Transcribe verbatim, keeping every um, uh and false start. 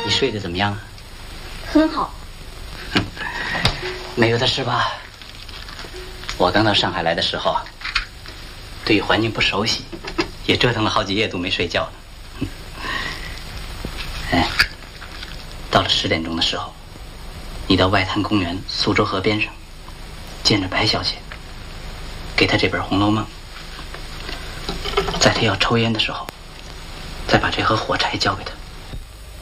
你睡得怎么样啊？ 很好。 没有的事吧？我刚到上海来的时候，对环境不熟悉，也折腾了好几夜都没睡觉呢。哎，到了十点钟的时候，你到外滩公园苏州河边上，见着白小姐，给她这本《红楼梦》。在她要抽烟的时候，再把这盒火柴交给她。